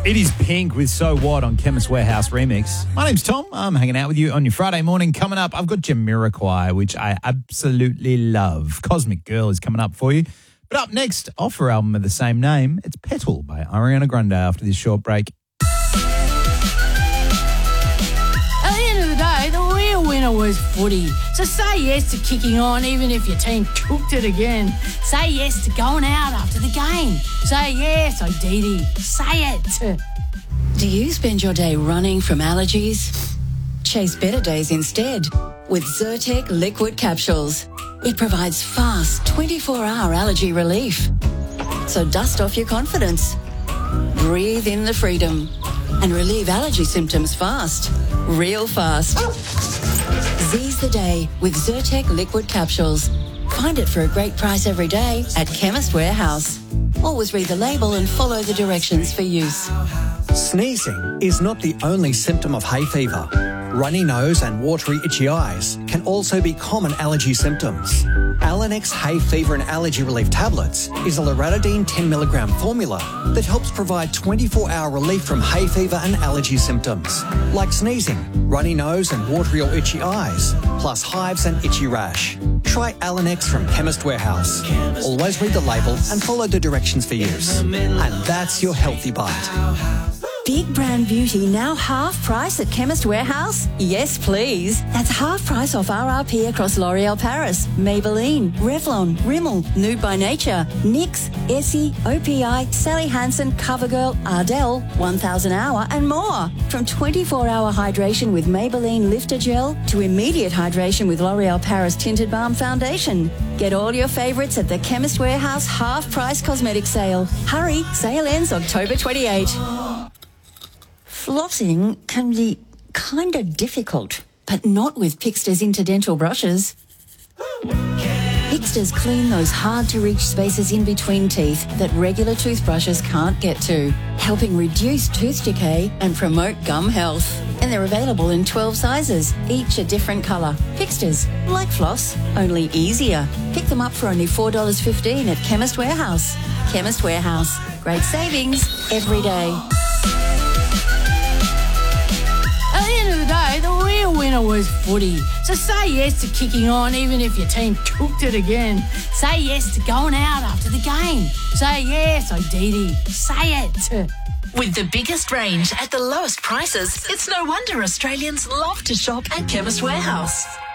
It is Pink with So What on Chemist Warehouse Remix. My name's Tom. I'm hanging out with you on your Friday morning. Coming up, I've got Jamiroquai, which I absolutely love. Cosmic Girl is coming up for you. But up next, off her album of the same name, it's Petal by Ariana Grande after this short break. At the end of the day, the real winner was footy. So say yes to kicking on even if your team cooked it again. Say yes to going out after the game. Say yes, Odidi. Say it. Do you spend your day running from allergies? Chase better days instead with Zyrtec liquid capsules. It provides fast 24-hour allergy relief. So dust off your confidence, breathe in the freedom, and relieve allergy symptoms fast, real fast. Seize the day with Zyrtec liquid capsules. Find it for a great price every day at Chemist Warehouse. Always read the label and follow the directions for use. Sneezing is not the only symptom of hay fever. Runny nose and watery itchy eyes can also be common allergy symptoms. Alanex Hay Fever and Allergy Relief Tablets is a loratadine 10mg formula that helps provide 24-hour relief from hay fever and allergy symptoms, like sneezing, runny nose and watery or itchy eyes, plus hives and itchy rash. Try Alanex from Chemist Warehouse. Always read the label and follow the directions for use. And that's your healthy bite. Big brand beauty now half price at Chemist Warehouse? Yes, please. That's half price off RRP across L'Oreal Paris, Maybelline, Revlon, Rimmel, Nude by Nature, NYX, Essie, OPI, Sally Hansen, CoverGirl, Ardell, 1000 Hour and more. From 24-hour hydration with Maybelline Lifter Gel to immediate hydration with L'Oreal Paris Tinted Balm Foundation. Get all your favourites at the Chemist Warehouse half price cosmetic sale. Hurry, sale ends October 28. Flossing can be kind of difficult, but not with Pixter's interdental brushes. Pixter's clean those hard-to-reach spaces in between teeth that regular toothbrushes can't get to, helping reduce tooth decay and promote gum health. And they're available in 12 sizes, each a different colour. Pixter's, like floss, only easier. Pick them up for only $4.15 at Chemist Warehouse. Chemist Warehouse. Great savings every day. At the end of the day, the real winner was footy. So say yes to kicking on even if your team cooked it again. Say yes to going out after the game. Say yes, Odidi. Say it. With the biggest range at the lowest prices, it's no wonder Australians love to shop at Chemist Warehouse.